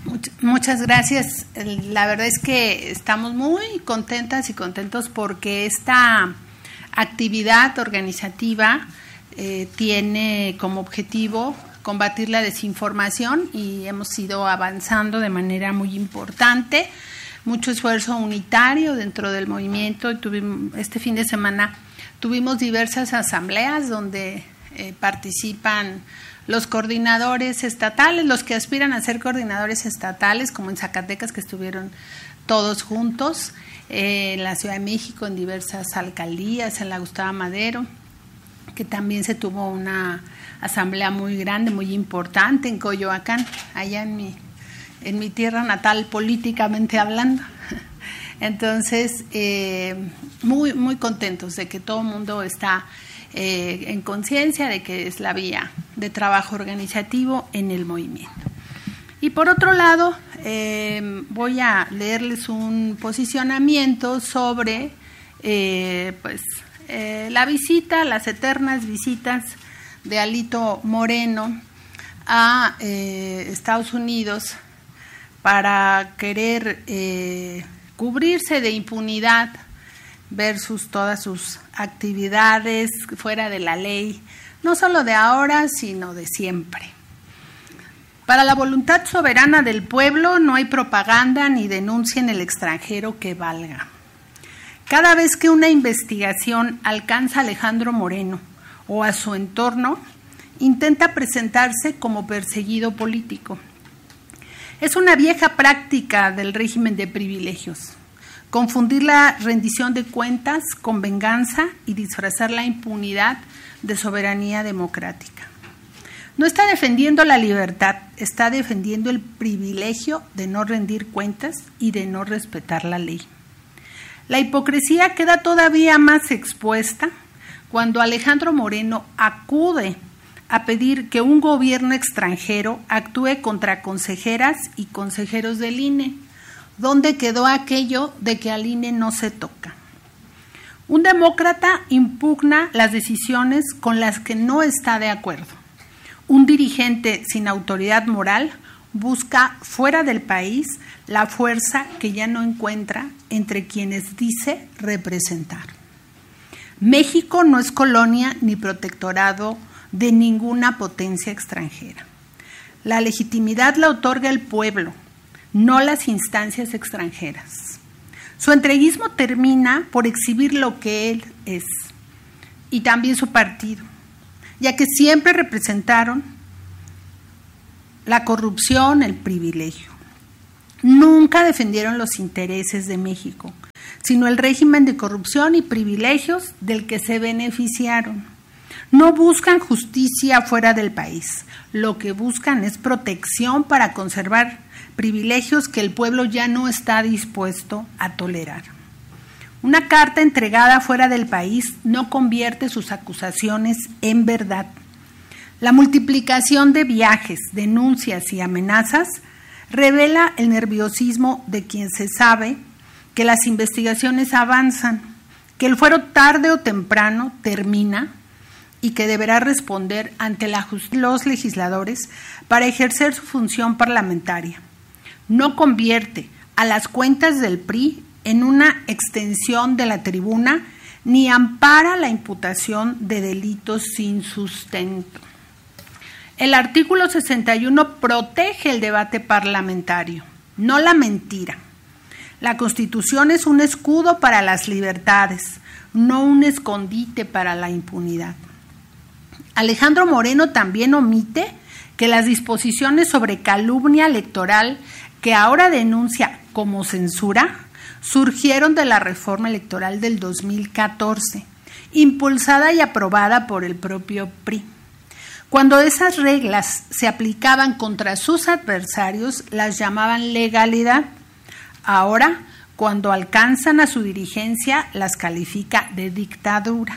Muchas gracias. La verdad es que estamos muy contentas y contentos porque esta actividad organizativa tiene como objetivo combatir la desinformación y hemos ido avanzando de manera muy importante. Mucho esfuerzo unitario dentro del movimiento. Este fin de semana tuvimos diversas asambleas donde participan los coordinadores estatales, los que aspiran a ser coordinadores estatales, como en Zacatecas, que estuvieron todos juntos, en la Ciudad de México, en diversas alcaldías, en la Gustavo Madero, que también se tuvo una asamblea muy grande, muy importante, en Coyoacán, allá en mi tierra natal, políticamente hablando. Entonces, muy, muy contentos de que todo el mundo está en conciencia de que es la vía de trabajo organizativo en el movimiento. Y por otro lado, voy a leerles un posicionamiento sobre la visita, las eternas visitas de Alito Moreno a Estados Unidos para querer cubrirse de impunidad versus todas sus actividades fuera de la ley, no solo de ahora, sino de siempre. Para la voluntad soberana del pueblo no hay propaganda ni denuncia en el extranjero que valga. Cada vez que una investigación alcanza a Alejandro Moreno o a su entorno, intenta presentarse como perseguido político. Es una vieja práctica del régimen de privilegios. Confundir la rendición de cuentas con venganza y disfrazar la impunidad de soberanía democrática. No está defendiendo la libertad, está defendiendo el privilegio de no rendir cuentas y de no respetar la ley. La hipocresía queda todavía más expuesta cuando Alejandro Moreno acude a pedir que un gobierno extranjero actúe contra consejeras y consejeros del INE. ¿Dónde quedó aquello de que al INE no se toca? Un demócrata impugna las decisiones con las que no está de acuerdo. Un dirigente sin autoridad moral busca fuera del país la fuerza que ya no encuentra entre quienes dice representar. México no es colonia ni protectorado de ninguna potencia extranjera. La legitimidad la otorga el pueblo, no las instancias extranjeras. Su entreguismo termina por exhibir lo que él es, y también su partido, ya que siempre representaron la corrupción, el privilegio. Nunca defendieron los intereses de México, sino el régimen de corrupción y privilegios del que se beneficiaron. No buscan justicia fuera del país, lo que buscan es protección para conservar privilegios que el pueblo ya no está dispuesto a tolerar. Una carta entregada fuera del país no convierte sus acusaciones en verdad. La multiplicación de viajes, denuncias y amenazas revela el nerviosismo de quien se sabe que las investigaciones avanzan, que el fuero tarde o temprano termina y que deberá responder ante los legisladores para ejercer su función parlamentaria. No convierte a las cuentas del PRI en una extensión de la tribuna ni ampara la imputación de delitos sin sustento. El artículo 61 protege el debate parlamentario, no la mentira. La Constitución es un escudo para las libertades, no un escondite para la impunidad. Alejandro Moreno también omite que las disposiciones sobre calumnia electoral que ahora denuncia como censura surgieron de la reforma electoral del 2014, impulsada y aprobada por el propio PRI. Cuando esas reglas se aplicaban contra sus adversarios, las llamaban legalidad. Ahora, cuando alcanzan a su dirigencia, las califica de dictadura.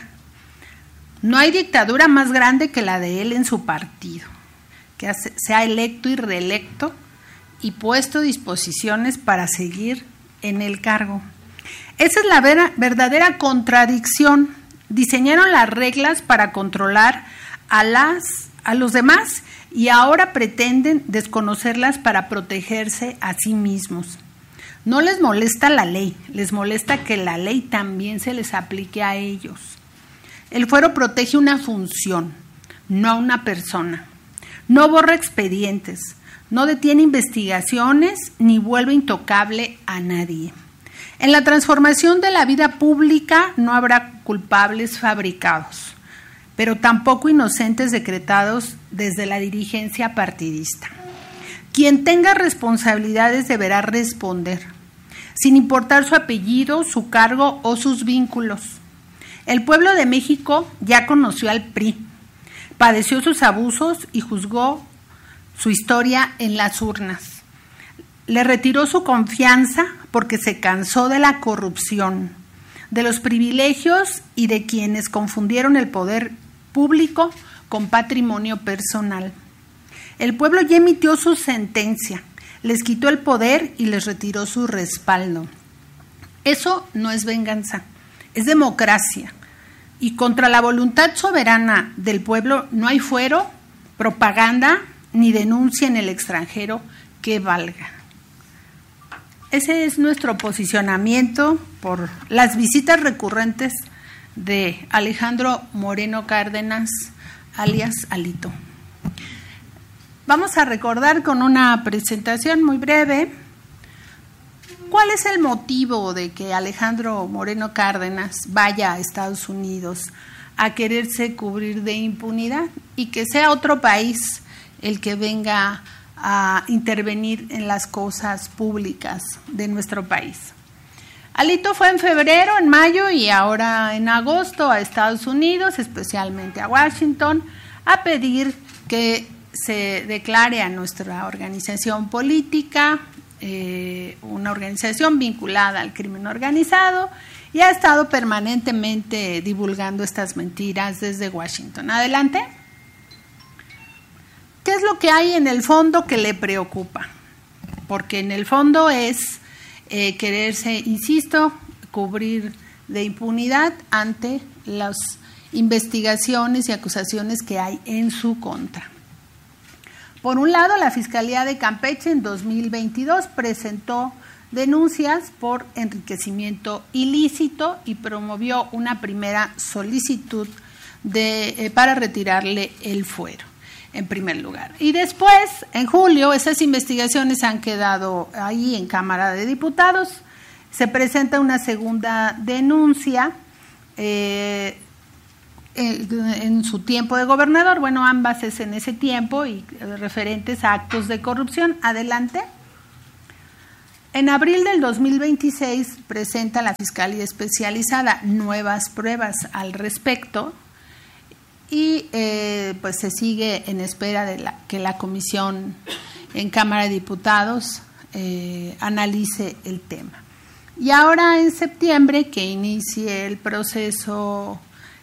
No hay dictadura más grande que la de él en su partido, que se ha electo y reelecto y puesto disposiciones para seguir en el cargo. Esa es la verdadera contradicción. Diseñaron las reglas para controlar a los demás y ahora pretenden desconocerlas para protegerse a sí mismos. No les molesta la ley, les molesta que la ley también se les aplique a ellos. El fuero protege una función, no a una persona. No borra expedientes, no detiene investigaciones ni vuelve intocable a nadie. En la transformación de la vida pública no habrá culpables fabricados, pero tampoco inocentes decretados desde la dirigencia partidista. Quien tenga responsabilidades deberá responder, sin importar su apellido, su cargo o sus vínculos. El pueblo de México ya conoció al PRI, padeció sus abusos y juzgó su historia en las urnas. Le retiró su confianza porque se cansó de la corrupción, de los privilegios y de quienes confundieron el poder público con patrimonio personal. El pueblo ya emitió su sentencia, les quitó el poder y les retiró su respaldo. Eso no es venganza, es democracia. Y contra la voluntad soberana del pueblo no hay fuero, propaganda ni denuncia en el extranjero que valga. Ese es nuestro posicionamiento por las visitas recurrentes de Alejandro Moreno Cárdenas, alias Alito. Vamos a recordar con una presentación muy breve cuál es el motivo de que Alejandro Moreno Cárdenas vaya a Estados Unidos a quererse cubrir de impunidad y que sea otro país el que venga a intervenir en las cosas públicas de nuestro país. Alito fue en febrero, en mayo y ahora en agosto a Estados Unidos, especialmente a Washington, a pedir que se declare a nuestra organización política, una organización vinculada al crimen organizado, y ha estado permanentemente divulgando estas mentiras desde Washington. Adelante. ¿Qué es lo que hay en el fondo que le preocupa? Porque en el fondo es quererse, insisto, cubrir de impunidad ante las investigaciones y acusaciones que hay en su contra. Por un lado, la Fiscalía de Campeche en 2022 presentó denuncias por enriquecimiento ilícito y promovió una primera solicitud para retirarle el fuero, en primer lugar. Y después, en julio, esas investigaciones han quedado ahí en Cámara de Diputados. Se presenta una segunda denuncia en su tiempo de gobernador, bueno, ambas es en ese tiempo y referentes a actos de corrupción. Adelante. En abril del 2026 presenta la Fiscalía Especializada nuevas pruebas al respecto y pues se sigue en espera de que la comisión en Cámara de Diputados analice el tema. Y ahora en septiembre, que inicie el proceso,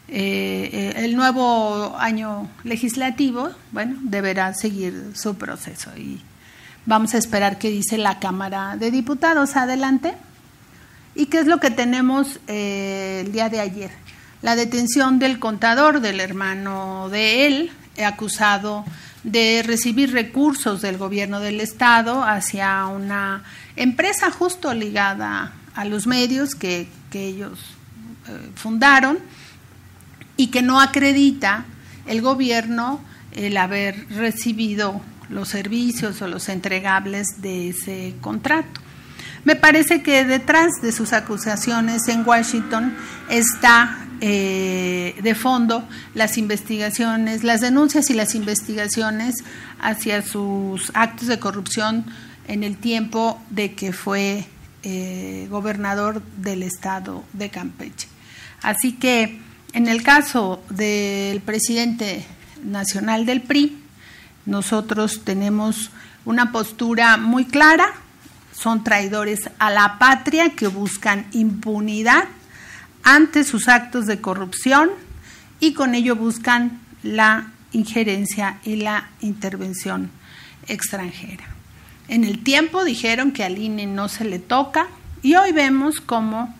el nuevo año legislativo, bueno, deberá seguir su proceso y vamos a esperar qué dice la Cámara de Diputados. Adelante. ¿Y qué es lo que tenemos el día de ayer? La detención del contador, del hermano de él, acusado de recibir recursos del gobierno del estado hacia una empresa justo ligada a los medios que ellos fundaron y que no acredita el gobierno el haber recibido los servicios o los entregables de ese contrato. Me parece que detrás de sus acusaciones en Washington está de fondo las investigaciones, las denuncias y las investigaciones hacia sus actos de corrupción en el tiempo de que fue gobernador del estado de Campeche. Así que en el caso del presidente nacional del PRI, nosotros tenemos una postura muy clara. Son traidores a la patria que buscan impunidad ante sus actos de corrupción y con ello buscan la injerencia y la intervención extranjera. En el tiempo dijeron que al INE no se le toca y hoy vemos cómo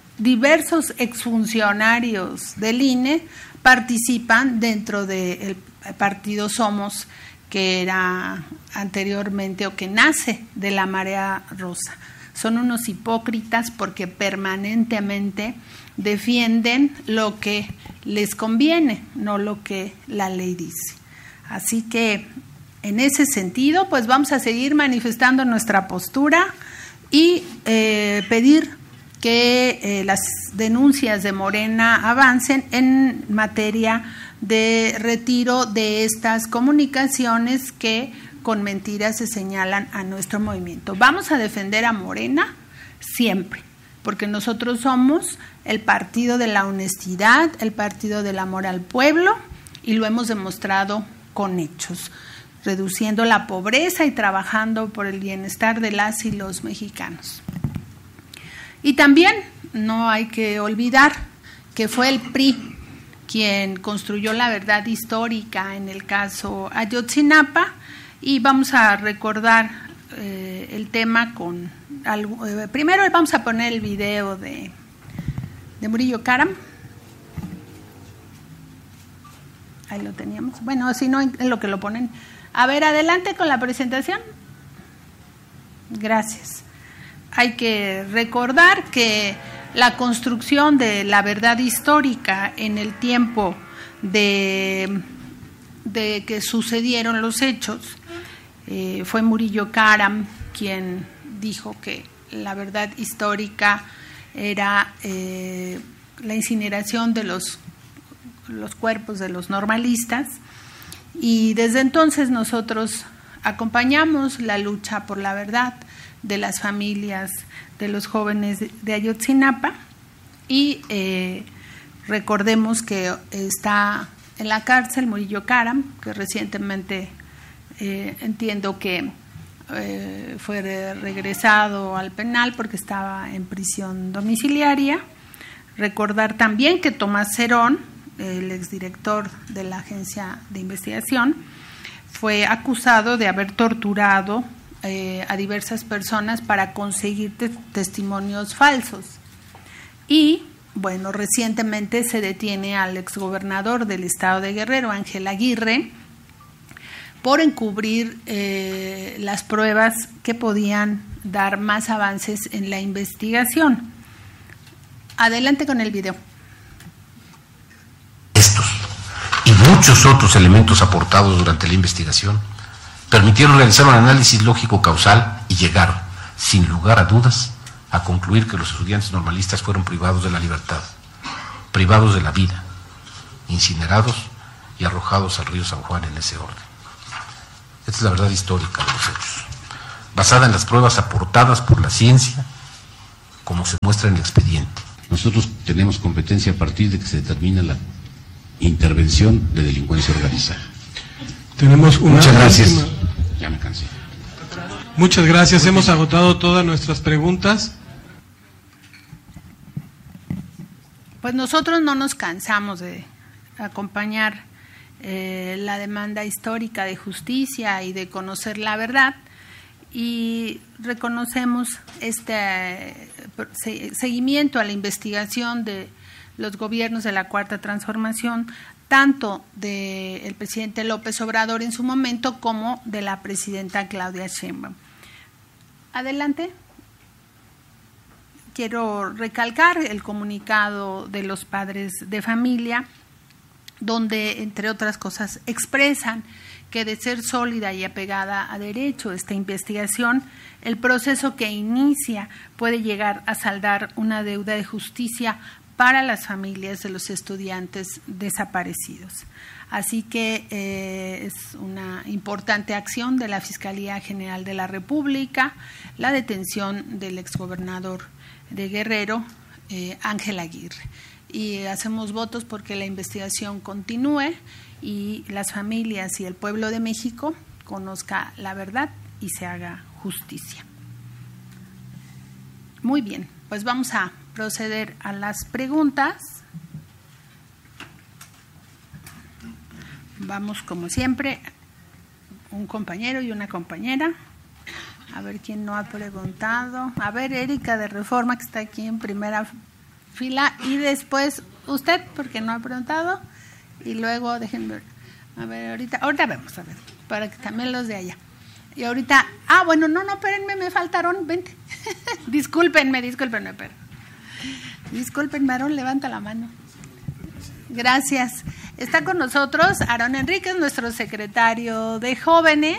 diversos exfuncionarios del INE participan dentro del partido Somos, que era anteriormente o que nace de la Marea Rosa. Son unos hipócritas porque permanentemente defienden lo que les conviene, no lo que la ley dice. Así que en ese sentido, pues vamos a seguir manifestando nuestra postura y pedir que las denuncias de Morena avancen en materia de retiro de estas comunicaciones que con mentiras se señalan a nuestro movimiento. Vamos a defender a Morena siempre, porque nosotros somos el partido de la honestidad, el partido del amor al pueblo, y lo hemos demostrado con hechos, reduciendo la pobreza y trabajando por el bienestar de las y los mexicanos. Y también no hay que olvidar que fue el PRI quien construyó la verdad histórica en el caso Ayotzinapa, y vamos a recordar el tema con algo. Primero vamos a poner el video de Murillo Karam. Ahí lo teníamos. Bueno, si no, en lo que lo ponen. A ver, adelante con la presentación. Gracias. Hay que recordar que la construcción de la verdad histórica en el tiempo de que sucedieron los hechos, fue Murillo Karam quien dijo que la verdad histórica era la incineración de los cuerpos de los normalistas, y desde entonces nosotros acompañamos la lucha por la verdad de las familias de los jóvenes de Ayotzinapa, y recordemos que está en la cárcel Murillo Karam, que recientemente entiendo que fue regresado al penal porque estaba en prisión domiciliaria. Recordar también que Tomás Cerón, el exdirector de la agencia de investigación, fue acusado de haber torturado a diversas personas para conseguir testimonios falsos. Y bueno, recientemente se detiene al exgobernador del estado de Guerrero, Ángel Aguirre, por encubrir las pruebas que podían dar más avances en la investigación. Adelante con el video. Estos y muchos otros elementos aportados durante la investigación permitieron realizar un análisis lógico causal y llegar, sin lugar a dudas, a concluir que los estudiantes normalistas fueron privados de la libertad, privados de la vida, incinerados y arrojados al río San Juan en ese orden. Esta es la verdad histórica de los hechos, basada en las pruebas aportadas por la ciencia, como se muestra en el expediente. Nosotros tenemos competencia a partir de que se determina la intervención de delincuencia organizada. Tenemos una Muchas gracias. Ya me cansé. Muchas gracias. Hemos agotado todas nuestras preguntas. Pues nosotros no nos cansamos de acompañar la demanda histórica de justicia y de conocer la verdad, y reconocemos este seguimiento a la investigación de los gobiernos de la Cuarta Transformación, tanto del presidente López Obrador en su momento como de la presidenta Claudia Sheinbaum. Adelante. Quiero recalcar el comunicado de los padres de familia, donde, entre otras cosas, expresan que de ser sólida y apegada a derecho esta investigación, el proceso que inicia puede llegar a saldar una deuda de justicia para las familias de los estudiantes desaparecidos. Así que es una importante acción de la Fiscalía General de la República la detención del exgobernador de Guerrero, Ángel Aguirre. Y hacemos votos porque la investigación continúe y las familias y el pueblo de México conozca la verdad y se haga justicia. Muy bien, pues vamos a proceder a las preguntas. Vamos, como siempre, un compañero y una compañera. A ver quién no ha preguntado. A ver, Erika de Reforma, que está aquí en primera fila, y después usted, porque no ha preguntado, y luego déjenme ver. A ver, ahorita vemos, a ver, para que también los de allá. Y ahorita, bueno, no, espérenme, me faltaron 20. Discúlpenme, pero. Discúlpenme, Aarón, levanta la mano. Gracias. Está con nosotros Aarón Enríquez, nuestro secretario de Jóvenes.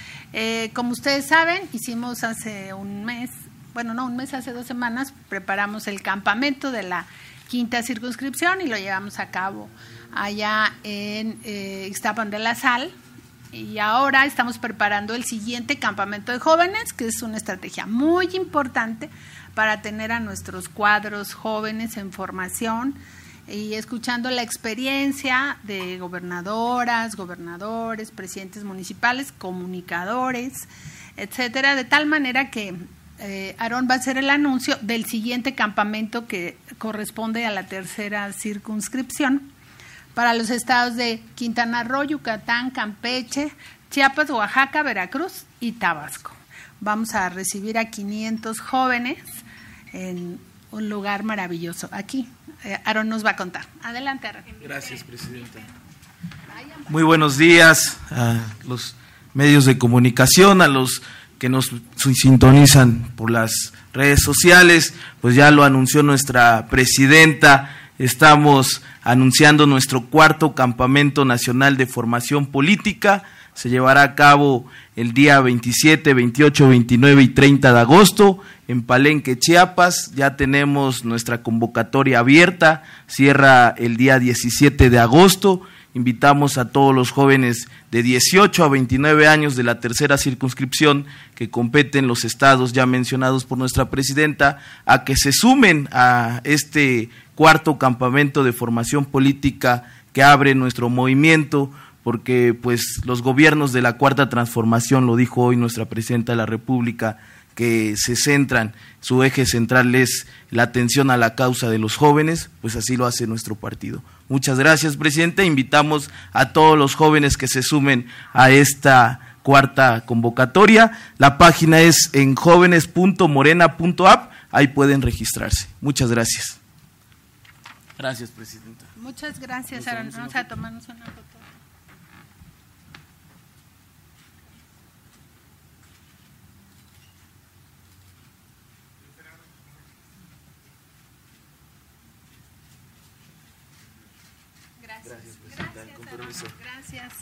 Como ustedes saben, hicimos hace un mes, hace 2 semanas, preparamos el campamento de la 5ª circunscripción y lo llevamos a cabo allá en Ixtapan de la Sal. Y ahora estamos preparando el siguiente campamento de jóvenes, que es una estrategia muy importante para tener a nuestros cuadros jóvenes en formación y escuchando la experiencia de gobernadoras, gobernadores, presidentes municipales, comunicadores, etcétera, de tal manera que Aarón va a hacer el anuncio del siguiente campamento que corresponde a la 3ª circunscripción para los estados de Quintana Roo, Yucatán, Campeche, Chiapas, Oaxaca, Veracruz y Tabasco. Vamos a recibir a 500 jóvenes en un lugar maravilloso. Aquí, Aarón nos va a contar. Adelante, Aarón. Gracias, Presidenta. Muy buenos días a los medios de comunicación, a los que nos sintonizan por las redes sociales. Pues ya lo anunció nuestra Presidenta, estamos anunciando nuestro 4º Campamento Nacional de Formación Política. Se llevará a cabo el día 27, 28, 29 y 30 de agosto en Palenque, Chiapas. Ya tenemos nuestra convocatoria abierta, cierra el día 17 de agosto. Invitamos a todos los jóvenes de 18 a 29 años de la 3ª circunscripción que competen los estados ya mencionados por nuestra Presidenta a que se sumen a este 4º Campamento de Formación Política que abre nuestro movimiento, porque pues los gobiernos de la 4ª Transformación, lo dijo hoy nuestra Presidenta de la República, que se centran, su eje central es la atención a la causa de los jóvenes, pues así lo hace nuestro partido. Muchas gracias, Presidenta. Invitamos a todos los jóvenes que se sumen a esta 4ª convocatoria. La página es en jóvenes.morena.app, ahí pueden registrarse. Muchas gracias. Gracias, Presidenta. Muchas gracias, Aarón. Vamos a tomarnos una foto. Gracias, Presidenta. Con permiso. Gracias.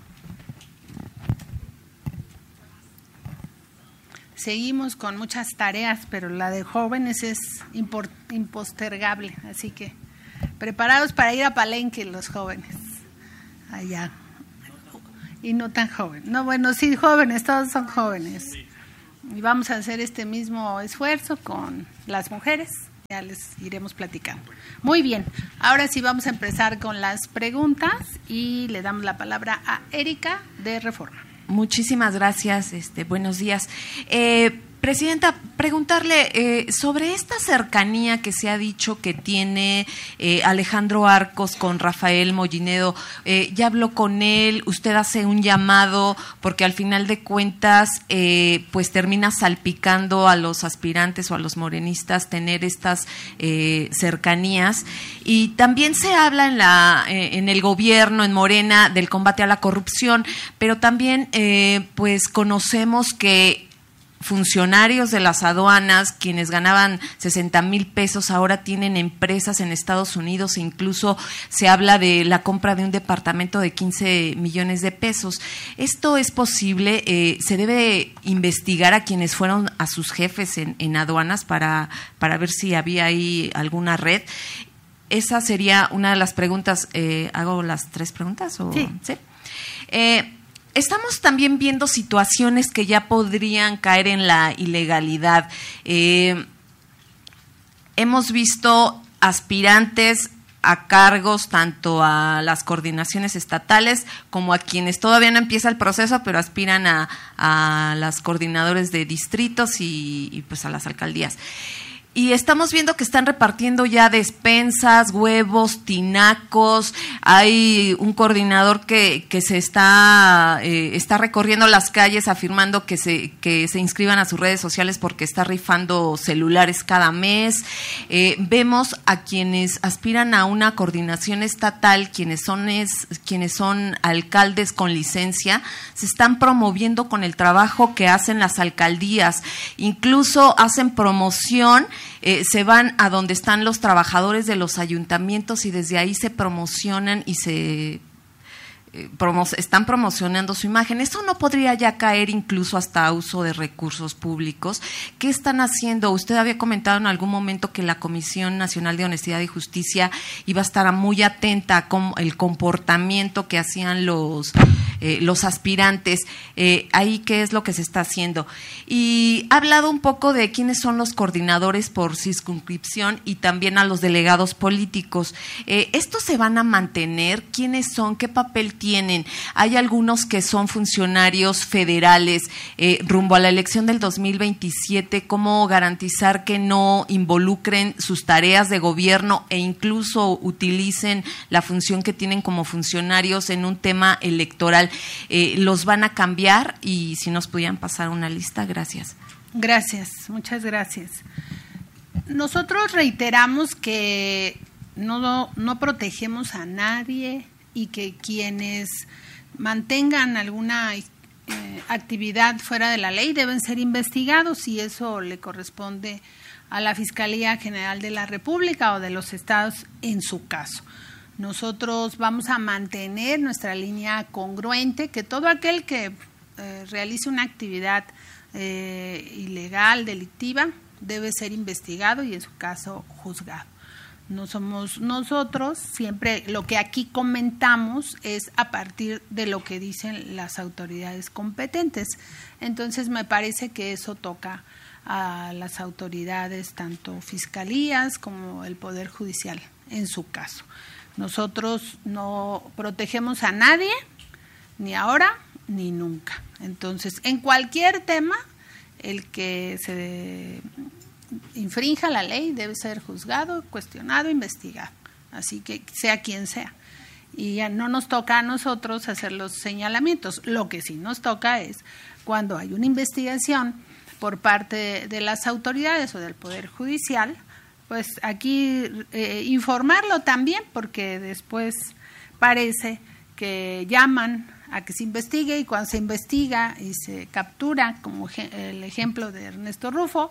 Seguimos con muchas tareas, pero la de jóvenes es impostergable, así que preparados para ir a Palenque los jóvenes, allá, y no tan jóvenes, no, bueno, sí, jóvenes, todos son jóvenes, y vamos a hacer este mismo esfuerzo con las mujeres, ya les iremos platicando. Muy bien, ahora sí vamos a empezar con las preguntas y le damos la palabra a Erika de Reforma. Muchísimas gracias, buenos días. Presidenta, preguntarle sobre esta cercanía que se ha dicho que tiene Alejandro Arcos con Rafael Mollinedo. Ya habló con él, usted hace un llamado porque al final de cuentas pues termina salpicando a los aspirantes o a los morenistas tener estas cercanías. Y también se habla en el gobierno, en Morena, del combate a la corrupción, pero también pues conocemos que funcionarios de las aduanas, quienes ganaban 60,000 pesos, ahora tienen empresas en Estados Unidos e incluso se habla de la compra de un departamento de 15 millones de pesos. ¿Esto es posible? ¿Se debe investigar a quienes fueron a sus jefes en aduanas para ver si había ahí alguna red? Esa sería una de las preguntas. ¿Hago las 3 preguntas? Sí. ¿Sí? Estamos también viendo situaciones que ya podrían caer en la ilegalidad. Hemos visto aspirantes a cargos tanto a las coordinaciones estatales como a quienes todavía no empieza el proceso, pero aspiran a las coordinadores de distritos y pues a las alcaldías. y estamos viendo que están repartiendo ya despensas, huevos, tinacos. Hay un coordinador que se está recorriendo las calles afirmando que se inscriban a sus redes sociales porque está rifando celulares cada mes. Vemos a quienes aspiran a una coordinación estatal, quienes son alcaldes con licencia, se están promoviendo con el trabajo que hacen las alcaldías, incluso hacen promoción, se van a donde están los trabajadores de los ayuntamientos y desde ahí se promocionan y están promocionando su imagen. ¿Eso no podría ya caer incluso hasta uso de recursos públicos? ¿Qué están haciendo? Usted había comentado en algún momento que la Comisión Nacional de Honestidad y Justicia iba a estar muy atenta a el comportamiento que hacían los aspirantes. Ahí, ¿qué es lo que se está haciendo? Y ha hablado un poco de quiénes son los coordinadores por circunscripción y también a los delegados políticos. ¿Estos se van a mantener? ¿Quiénes son? ¿Qué papel tienen? Hay algunos que son funcionarios federales rumbo a la elección del 2027. ¿Cómo garantizar que no involucren sus tareas de gobierno e incluso utilicen la función que tienen como funcionarios en un tema electoral? ¿Los van a cambiar? Y si nos pudieran pasar una lista, gracias. Gracias, muchas gracias. Nosotros reiteramos que no protegemos a nadie y que quienes mantengan alguna actividad fuera de la ley deben ser investigados, y eso le corresponde a la Fiscalía General de la República o de los estados en su caso. Nosotros vamos a mantener nuestra línea congruente, que todo aquel que realice una actividad ilegal, delictiva, debe ser investigado y en su caso juzgado. No somos nosotros, siempre lo que aquí comentamos es a partir de lo que dicen las autoridades competentes. Entonces me parece que eso toca a las autoridades, tanto fiscalías como el Poder Judicial en su caso. Nosotros no protegemos a nadie, ni ahora ni nunca. Entonces, en cualquier tema, el que se infrinja la ley debe ser juzgado, cuestionado, investigado, así que sea quien sea, y ya no nos toca a nosotros hacer los señalamientos. Lo que sí nos toca es cuando hay una investigación por parte de las autoridades o del Poder Judicial, pues aquí informarlo también, porque después parece que llaman a que se investigue, y cuando se investiga y se captura, como el ejemplo de Ernesto Rufo,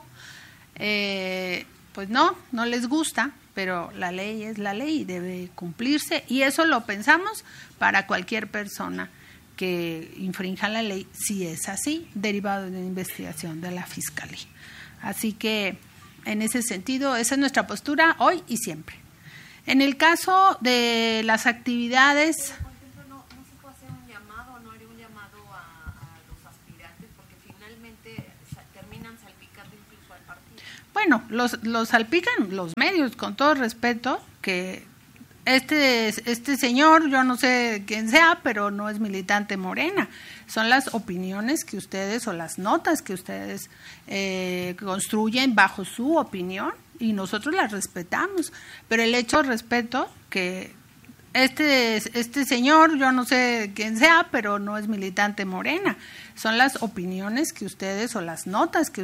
pues no les gusta, pero la ley es la ley y debe cumplirse, y eso lo pensamos para cualquier persona que infrinja la ley, si es así, derivado de una investigación de la Fiscalía. Así que, en ese sentido, esa es nuestra postura hoy y siempre. En el caso de las actividades... Bueno, los salpican los medios, con todo respeto, que este señor, yo no sé quién sea, pero no es militante Morena. Son las opiniones que ustedes o las notas que ustedes construyen bajo su opinión, y nosotros las respetamos. Pero el hecho de respeto que este señor, yo no sé quién sea, pero no es militante Morena. Son las opiniones que ustedes o las notas que